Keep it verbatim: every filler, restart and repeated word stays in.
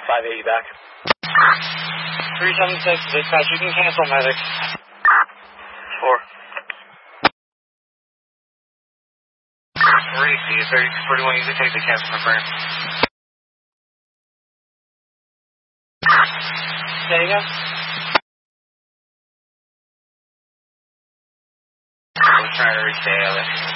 five eighty back. three seven six, dispatch, you can cancel medic. Four. Racy, is there forty-one, you can take the cancel confirm. Say again? We're trying to reach the A L S.